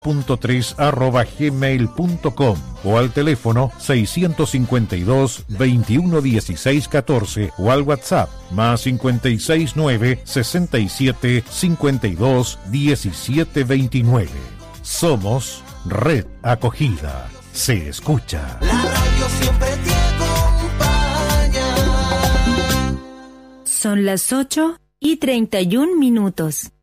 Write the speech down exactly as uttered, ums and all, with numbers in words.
punto tres arroba gmail punto com o al teléfono seiscientos cincuenta y dos, veintiuno dieciséis catorce o al WhatsApp más cincuenta y seis nueve, sesenta y siete, cincuenta y dos, diecisiete veintinueve. Somos Red Acogida. Se escucha. La radio siempre te acompaña. Son las ocho y treinta y un minutos.